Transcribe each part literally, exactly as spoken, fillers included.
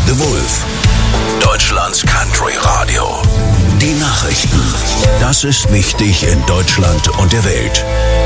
The Wolf, Deutschlands Country Radio. Die Nachrichten. Das ist wichtig in Deutschland und der Welt.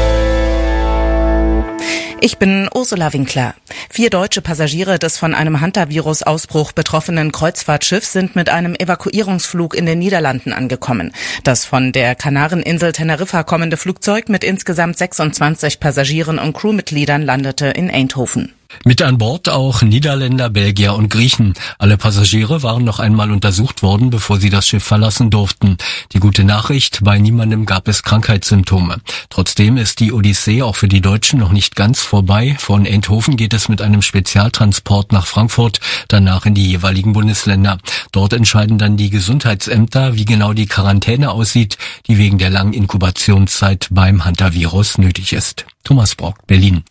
Ich bin Ursula Winkler. Vier deutsche Passagiere des von einem Hantavirus-Ausbruch betroffenen Kreuzfahrtschiffs sind mit einem Evakuierungsflug in den Niederlanden angekommen. Das von der Kanareninsel Teneriffa kommende Flugzeug mit insgesamt sechsundzwanzig Passagieren und Crewmitgliedern landete in Eindhoven. Mit an Bord auch Niederländer, Belgier und Griechen. Alle Passagiere waren noch einmal untersucht worden, bevor sie das Schiff verlassen durften. Die gute Nachricht, bei niemandem gab es Krankheitssymptome. Trotzdem ist die Odyssee auch für die Deutschen noch nicht ganz vorbei. Von Eindhoven geht es mit einem Spezialtransport nach Frankfurt, danach in die jeweiligen Bundesländer. Dort entscheiden dann die Gesundheitsämter, wie genau die Quarantäne aussieht, die wegen der langen Inkubationszeit beim Hantavirus nötig ist. Thomas Brock, Berlin.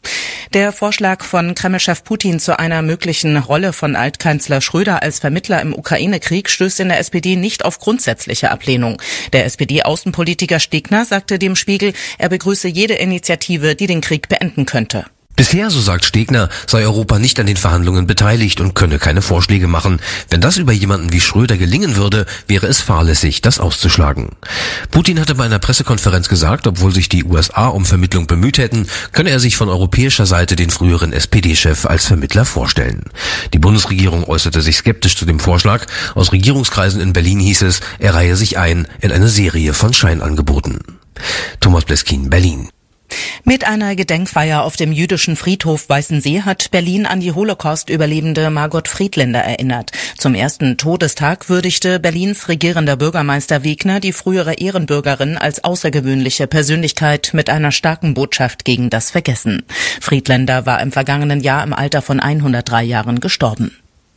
Der Vorschlag von Kreml-Chef Putin zu einer möglichen Rolle von Altkanzler Schröder als Vermittler im Ukraine-Krieg stößt in der S P D nicht auf grundsätzliche Ablehnung. Der S P D-Außenpolitiker Stegner sagte dem Spiegel, er begrüße jede Initiative, die den Krieg beenden könnte. Bisher, so sagt Stegner, sei Europa nicht an den Verhandlungen beteiligt und könne keine Vorschläge machen. Wenn das über jemanden wie Schröder gelingen würde, wäre es fahrlässig, das auszuschlagen. Putin hatte bei einer Pressekonferenz gesagt, obwohl sich die U S A um Vermittlung bemüht hätten, könne er sich von europäischer Seite den früheren S P D-Chef als Vermittler vorstellen. Die Bundesregierung äußerte sich skeptisch zu dem Vorschlag. Aus Regierungskreisen in Berlin hieß es, er reihe sich ein in eine Serie von Scheinangeboten. Thomas Bleskin, Berlin. Mit einer Gedenkfeier auf dem jüdischen Friedhof Weißensee hat Berlin an die Holocaust-Überlebende Margot Friedländer erinnert. Zum ersten Todestag würdigte Berlins regierender Bürgermeister Wegner die frühere Ehrenbürgerin als außergewöhnliche Persönlichkeit mit einer starken Botschaft gegen das Vergessen. Friedländer war im vergangenen Jahr im Alter von hundertdrei Jahren gestorben.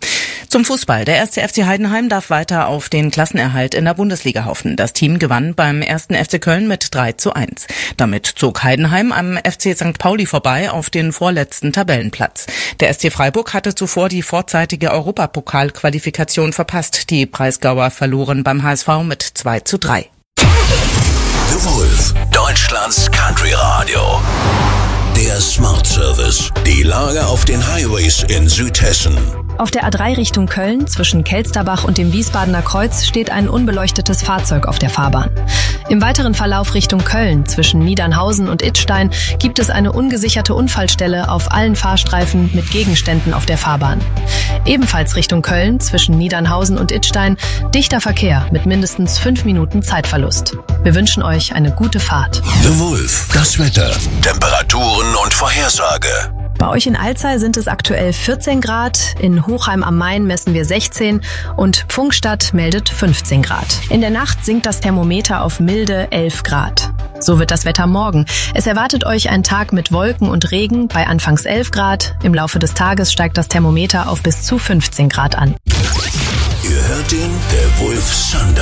Zum Fußball. Der erste F C Heidenheim darf weiter auf den Klassenerhalt in der Bundesliga hoffen. Das Team gewann beim ersten F C Köln mit drei zu eins. Damit zog Heidenheim am F C Sankt Pauli vorbei auf den vorletzten Tabellenplatz. Der S C Freiburg hatte zuvor die vorzeitige Europapokalqualifikation verpasst. Die Breisgauer verloren beim H S V mit zwei zu drei. The Wolf, Deutschlands Country Radio. Der Smart Service. Die Lage auf den Highways in Südhessen. Auf der A drei Richtung Köln zwischen Kelsterbach und dem Wiesbadener Kreuz steht ein unbeleuchtetes Fahrzeug auf der Fahrbahn. Im weiteren Verlauf Richtung Köln zwischen Niedernhausen und Idstein gibt es eine ungesicherte Unfallstelle auf allen Fahrstreifen mit Gegenständen auf der Fahrbahn. Ebenfalls Richtung Köln zwischen Niedernhausen und Idstein dichter Verkehr mit mindestens fünf Minuten Zeitverlust. Wir wünschen euch eine gute Fahrt. The Wolf, das Wetter, Temperaturen und Vorhersage. Bei euch in Alzey sind es aktuell vierzehn Grad, in Hochheim am Main messen wir sechzehn und Pfungstadt meldet fünfzehn Grad. In der Nacht sinkt das Thermometer auf milde elf Grad. So wird das Wetter morgen. Es erwartet euch ein Tag mit Wolken und Regen bei anfangs elf Grad. Im Laufe des Tages steigt das Thermometer auf bis zu fünfzehn Grad an. Ihr hört ihn, der Wolf Sundown.